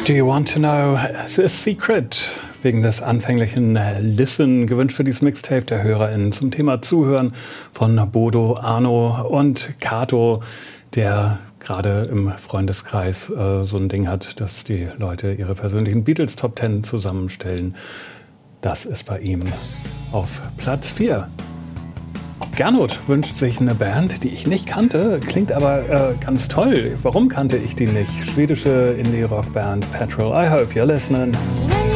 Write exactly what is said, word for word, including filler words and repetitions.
Do you want to know a secret? Wegen des anfänglichen Listen gewünscht für dieses Mixtape der HörerInnen zum Thema Zuhören von Bodo, Arno und Kato, der gerade im Freundeskreis äh, so ein Ding hat, dass die Leute ihre persönlichen Beatles Top Ten zusammenstellen. Das ist bei ihm auf Platz vier. Gernot wünscht sich eine Band, die ich nicht kannte, klingt aber äh, ganz toll. Warum kannte ich die nicht? Schwedische Indie-Rock-Band Petrol. I hope you're listening.